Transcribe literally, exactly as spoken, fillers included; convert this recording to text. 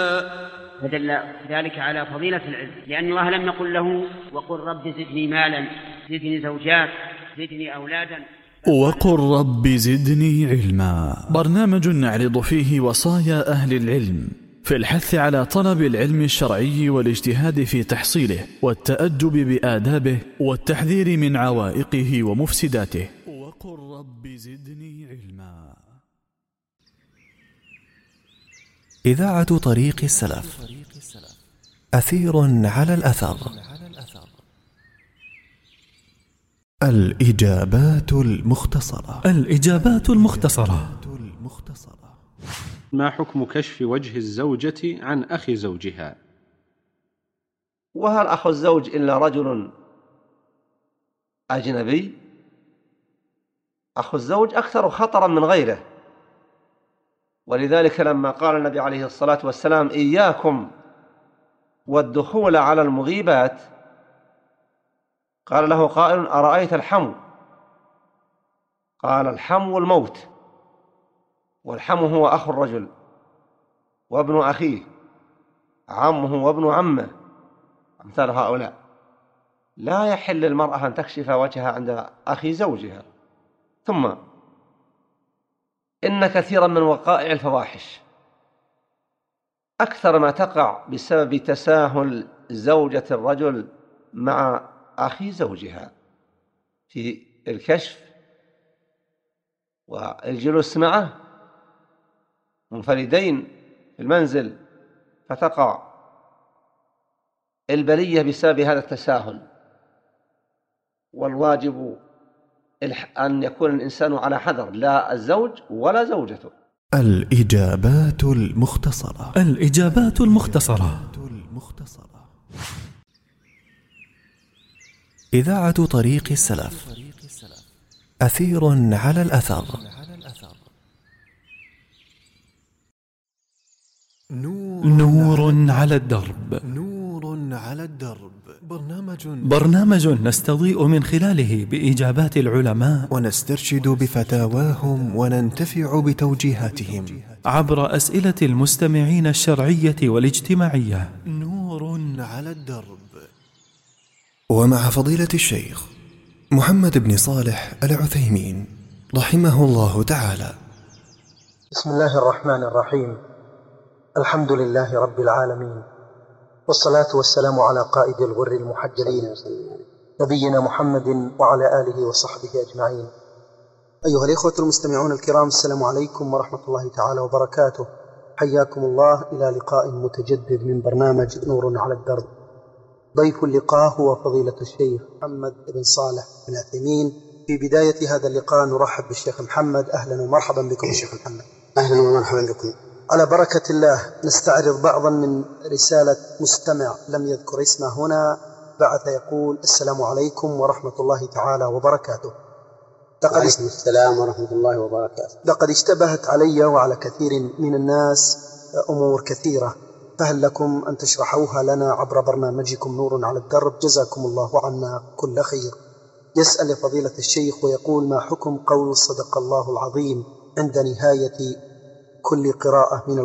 فدل ذلك على فضيلة العلم، لأن الله لم يقل له وقل رب زدني مالا، زدني زوجات، زدني أولادا، وقل رب زدني علما، برنامج نعرض فيه وصايا أهل العلم في الحث على طلب العلم الشرعي والاجتهاد في تحصيله والتأدب بآدابه والتحذير من عوائقه ومفسداته. وقل رب زدني علما. إذاعة طريق السلف، أثير على الأثر. الإجابات المختصرة. الإجابات المختصرة. ما حكم كشف وجه الزوجة عن أخي زوجها؟ وهل أخو الزوج إلا رجل أجنبي؟ أخو الزوج أكثر خطرا من غيره، ولذلك لما قال النبي عليه الصلاة والسلام إياكم والدخول على المغيبات، قال له قائل أرأيت الحمو؟ قال الحمو الموت، والحمو هو أخو الرجل وابن أخيه، عمه وابن عمه، أمثال هؤلاء. لا يحل للمرأة أن تكشف وجهها عند أخي زوجها. ثم إن كثيرا من وقائع الفواحش أكثر ما تقع بسبب تساهل زوجة الرجل مع أخي زوجها في الكشف والجلوس معه منفردين في المنزل، فتقع البلية بسبب هذا التساهل. والواجب أن يكون الإنسان على حذر، لا الزوج ولا زوجته. الإجابات المختصرة. الإجابات المختصرة. إذاعة طريق السلف، أثير على الأثر. نور على الدرب. نور على الدرب. برنامج برنامج نستضيء من خلاله بإجابات العلماء ونسترشد بفتاواهم وننتفع بتوجيهاتهم عبر أسئلة المستمعين الشرعية والاجتماعية. نور على الدرب. ومع فضيلة الشيخ محمد بن صالح العثيمين رحمه الله تعالى. بسم الله الرحمن الرحيم. الحمد لله رب العالمين، والصلاة والسلام على قائد الغر المحجلين نبينا محمد وعلى آله وصحبه أجمعين. أيها الإخوة المستمعون الكرام، السلام عليكم ورحمة الله تعالى وبركاته. حياكم الله إلى لقاء متجدد من برنامج نور على الدرب. ضيف اللقاء هو فضيلة الشيخ محمد بن صالح بن عثيمين. في بداية هذا اللقاء نرحب بالشيخ محمد. أهلا ومرحبا بكم الشيخ محمد. أهلا ومرحبا بكم. على بركة الله نستعرض بعضا من رسالة مستمع لم يذكر اسمه هنا، بعث يقول: السلام عليكم ورحمة الله تعالى وبركاته. لقد السلام ورحمة الله وبركاته. لقد اشتبهت علي وعلى كثير من الناس أمور كثيرة، فهل لكم أن تشرحوها لنا عبر برنامجكم نور على الدرب؟ جزاكم الله عنا كل خير. يسأل فضيلة الشيخ ويقول: ما حكم قول صدق الله العظيم عند نهاية كل قراءة من